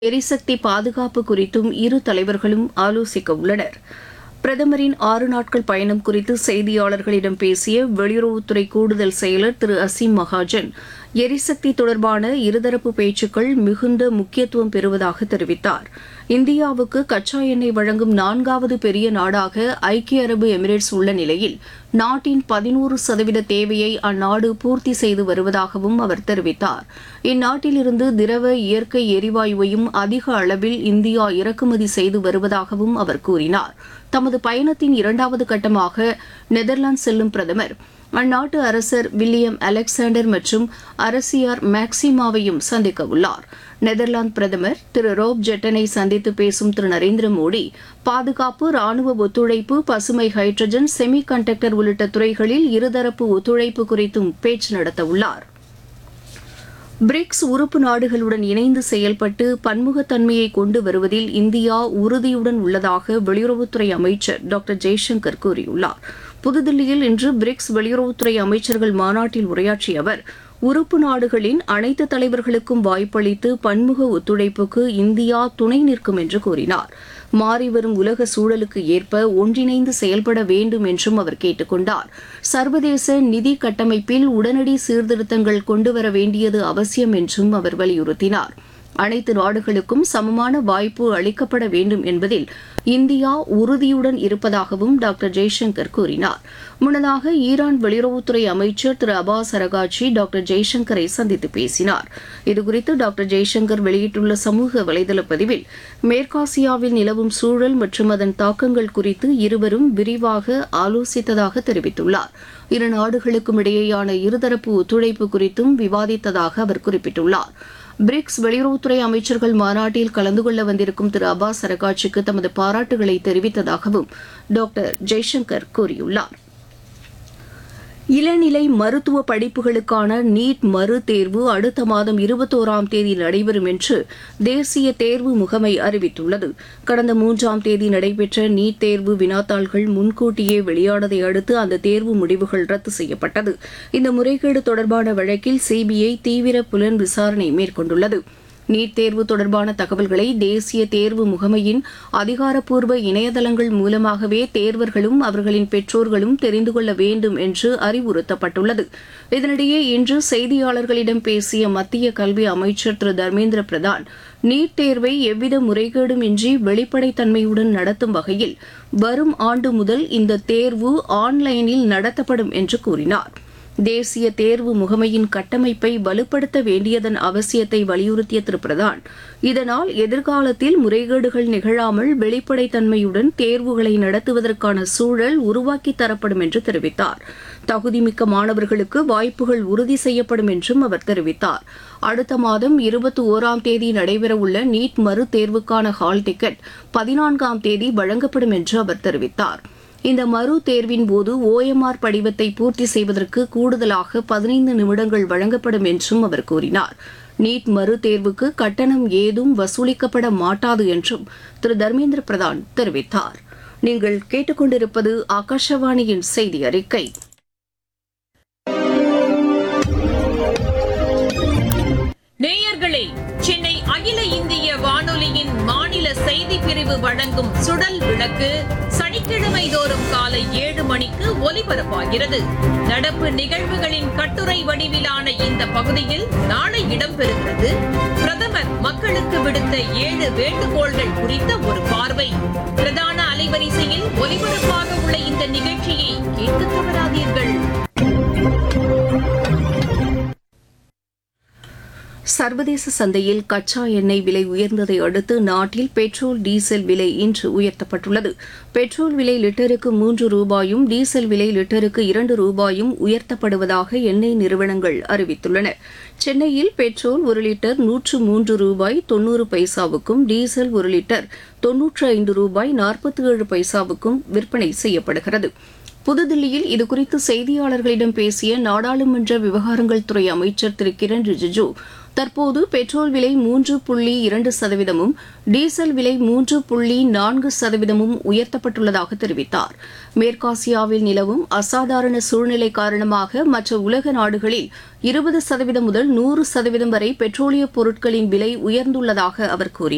எரிசக்தி பாதுகாப்பு குறித்தும் இரு தலைவர்களும் ஆலோசிக்க உள்ளனர். பிரதமரின் 6 நாட்கள் பயணம் குறித்து செய்தியாளர்களிடம் பேசிய வெளியுறவுத்துறை கூடுதல் செயலர் திரு அசீம் மகாஜன், எரிசக்தி தொடர்பான இருதரப்பு பேச்சுக்கள் மிகுந்த முக்கியத்துவம் பெறுவதாக தெரிவித்தார். இந்தியாவுக்கு கச்சா எண்ணெய் வழங்கும் 4வது பெரிய நாடாக ஐக்கிய அரபு எமிரேட்ஸ் உள்ள நிலையில் நாட்டின் 11% தேவையை அந்நாடு பூர்த்தி செய்து வருவதாகவும் அவர் தெரிவித்தார். இந்நாட்டிலிருந்து திரவ இயற்கை எரிவாயுவையும் அதிக அளவில் இந்தியா இறக்குமதி செய்து வருவதாகவும் அவர் கூறினார். தமது பயணத்தின் 2வது கட்டமாக நெதர்லாந்து செல்லும் பிரதமர் அந்நாட்டு அரசர் வில்லியம் அலெக்சாண்டர் மற்றும் அரசியார் மேக்சிமாவையும் சந்திக்க உள்ளார். நெதர்லாந்து பிரதமர் திரு ரோப் ஜெட்டனை சந்தித்து பேசும் திரு நரேந்திர மோடி பாதுகாப்பு, ராணுவ ஒத்துழைப்பு, பசுமை ஹைட்ரஜன், செமி கண்டக்டர் உள்ளிட்ட துறைகளில் இருதரப்பு ஒத்துழைப்பு குறித்தும் பேச்சு நடத்தவுள்ளார். பிரிக்ஸ் உறுப்பு நாடுகளுடன் இணைந்து செயல்பட்டு பன்முகத்தன்மையை கொண்டு வருவதில் இந்தியா உறுதியுடன் உள்ளதாக வெளியுறவுத்துறை அமைச்சர் டாக்டர் ஜெய்சங்கர் கூறியுள்ளார். புதுதில்லியில் இன்று பிரிக்ஸ் வெளியுறவுத்துறை அமைச்சர்கள் மாநாட்டில் உரையாற்றிய அவர், உறுப்பு நாடுகளின் அனைத்து தலைவர்களுக்கும் வாய்ப்பளித்து பன்முக ஒத்துழைப்புக்கு இந்தியா துணை நிற்கும் என்று கூறினார். மாறிவரும் உலக சூழலுக்கு ஏற்ப ஒன்றிணைந்து செயல்பட வேண்டும் என்றும் அவர் கேட்டுக் கொண்டார். சர்வதேச நிதி கட்டமைப்பில் உடனடி சீர்திருத்தங்கள் கொண்டுவர வேண்டியது அவசியம் என்றும் அவர் வலியுறுத்தினார். அனைத்து நாடுகளுக்கும் சமமான வாய்ப்பு அளிக்கப்பட வேண்டும் என்பதில் இந்தியா உறுதியுடன் இருப்பதாகவும் டாக்டர் ஜெய்சங்கர் கூறினார். முன்னதாக ஈரான் வெளியுறவுத்துறை அமைச்சர் திரு அப்பாஸ் அரகாச்சி டாக்டர் ஜெய்சங்கரை சந்தித்து பேசினார். இதுகுறித்து டாக்டர் ஜெய்சங்கர் வெளியிட்டுள்ள சமூக வலைதள பதிவில், மேற்காசியாவில் நிலவும் சூழல் மற்றும் அதன் தாக்கங்கள் குறித்து இருவரும் விரிவாக ஆலோசித்ததாக தெரிவித்துள்ளார். இரு நாடுகளுக்கும் இடையேயான இருதரப்பு ஒத்துழைப்பு குறித்தும் விவாதித்ததாக அவர் குறிப்பிட்டுள்ளார். பிரிக்ஸ் வெளியுறவுத்துறை அமைச்சர்கள் மாநாட்டில் கலந்து கொள்ள வந்திருக்கும் திரு அப்பாஸ் அரகாட்சிக்கு தமது பாராட்டுகளை தெரிவித்ததாகவும் டாக்டர் ஜெய்சங்கர் கூறியுள்ளார். இளநிலை மருத்துவ படிப்புகளுக்கான நீட் மறு தேர்வு அடுத்த மாதம் 21ஆம் தேதி நடைபெறும் என்று தேசிய தேர்வு முகமை அறிவித்துள்ளது. கடந்த 3ஆம் தேதி நடைபெற்ற நீட் தேர்வு வினாத்தாள்கள் முன்கூட்டியே வெளியானதை அடுத்து அந்த தேர்வு முடிவுகள் ரத்து செய்யப்பட்டது. இந்த முறைகேடு தொடர்பான வழக்கில் சிபிஐ தீவிர புலன் விசாரணை மேற்கொண்டுள்ளது. நீட் தேர்வு தொடர்பான தகவல்களை தேசிய தேர்வு முகமையின் அதிகாரப்பூர்வ இணையதளங்கள் மூலமாகவே தேர்வர்களும் அவர்களின் பெற்றோர்களும் தெரிந்து கொள்ள வேண்டும் என்று அறிவுறுத்தப்பட்டுள்ளது. இதனிடையே இன்று செய்தியாளர்களிடம் பேசிய மத்திய கல்வி அமைச்சர் திரு தர்மேந்திர பிரதான், நீட் தேர்வை எவ்வித முறைகேடும் இன்றி வெளிப்படைத்தன்மையுடன் நடத்தும் வகையில் வரும் ஆண்டு முதல் இந்த தேர்வு ஆன்லைனில் நடத்தப்படும் என்று கூறினார். தேசிய தேர்வு முகமையின் கட்டமைப்பை வலுப்படுத்த வேண்டியதன் அவசியத்தை வலியுறுத்திய திரு பிரதான், இதனால் எதிர்காலத்தில் முறைகேடுகள் நிகழாமல் வெளிப்படைத்தன்மையுடன் தேர்வுகளை நடத்துவதற்கான சூழல் உருவாக்கி தரப்படும் என்று தெரிவித்தார். தகுதிமிக்க மாணவர்களுக்கு வாய்ப்புகள் உறுதி செய்யப்படும் என்றும் அவர் தெரிவித்தார். அடுத்த மாதம் 21ஆம் தேதி நடைபெறவுள்ள நீட் மறு தேர்வுக்கான ஹால் டிக்கெட் 14ஆம் தேதி வழங்கப்படும் என்று அவர் தெரிவித்தார். இந்த மறு தேர்வின் போது OMR படிவத்தை பூர்த்தி செய்வதற்கு கூடுதலாக 15 நிமிடங்கள் வழங்கப்படும் என்றும் அவர் கூறினார். நீட் மறு தேர்வுக்கு கட்டணம் ஏதும் வசூலிக்கப்பட மாட்டாது என்றும் திரு தர்மேந்திர பிரதான் தெரிவித்தார். நீங்கள் கேட்டுக்கொண்டிருப்பது ஆகாஷவாணியின் செய்தி அறிக்கை. நேயர்களே, சென்னை அகில இந்திய வானொலியின் மாநில செய்தி பிரிவு வழங்கும் சுடல் விளக்கு சனிக்கிழமை தோறும் காலை 7 மணிக்கு ஒலிபரப்பாகிறது. நடப்பு நிகழ்வுகளின் கட்டுரை வடிவிலான இந்த பகுதியில் நாளை இடம்பெறுகிறது. பிரதமர் மக்களுக்கு விடுத்த 7 வேண்டுகோள்கள் குறித்த ஒரு பார்வை. பிரதான அலைவரிசையில் ஒலிபரப்பாக உள்ள இந்த நிகழ்ச்சியை கேட்க தவறாதீர்கள். சர்வதேச சந்தையில் கச்சா எண்ணெய் விலை உயர்ந்ததை அடுத்து நாட்டில் பெட்ரோல், டீசல் விலை இன்று உயர்த்தப்பட்டுள்ளது. பெட்ரோல் விலை லிட்டருக்கு 3 ரூபாயும், டீசல் விலை லிட்டருக்கு 2 ரூபாயும் உயர்த்தப்படுவதாக எண்ணெய் நிறுவனங்கள் அறிவித்துள்ளன. சென்னையில் பெட்ரோல் 1 லிட்டர் 103 ரூபாய் 90 பைசாவுக்கும், டீசல் 1 லிட்டர் 95 ரூபாய் 47 பைசாவுக்கும் விற்பனை செய்யப்படுகிறது. புதுதில்லியில் இதுகுறித்து செய்தியாளர்களிடம் பேசிய நாடாளுமன்ற விவகாரங்கள் துறை அமைச்சர் திரு கிரண் ரிஜிஜூ, தற்போது பெட்ரோல் விலை 3.2%, டீசல் விலை 3.4% உயர்த்தப்பட்டுள்ளதாக தெரிவித்தார். மேற்காசியாவில் நிலவும் அசாதாரண சூழ்நிலை காரணமாக மற்ற உலக நாடுகளில் 20% முதல் 100% வரை பெட்ரோலிய பொருட்களின் விலை உயர்ந்துள்ளதாக அவர் கூறினார்.